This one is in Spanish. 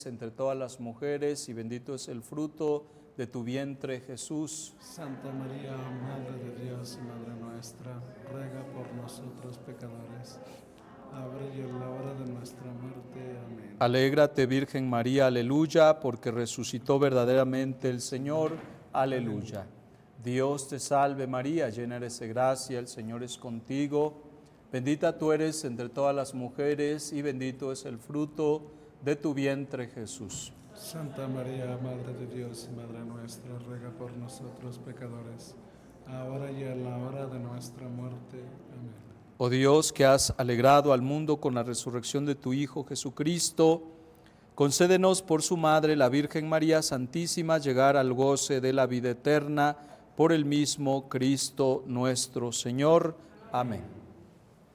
entre todas las mujeres y bendito es el fruto de tu vientre, Jesús. Santa María, Madre de Dios y Madre nuestra, ruega por nosotros pecadores, ahora y en la hora de nuestra muerte. Amén. Alégrate, Virgen María, aleluya, porque resucitó verdaderamente el Señor, aleluya. Dios te salve María, llena eres de gracia, el Señor es contigo. Bendita tú eres entre todas las mujeres y bendito es el fruto de tu vientre, Jesús. Santa María, Madre de Dios y Madre nuestra, ruega por nosotros pecadores, ahora y en la hora de nuestra muerte. Amén. Oh Dios, que has alegrado al mundo con la resurrección de tu Hijo Jesucristo, concédenos por su Madre, la Virgen María Santísima, llegar al goce de la vida eterna por el mismo Cristo nuestro Señor. Amén.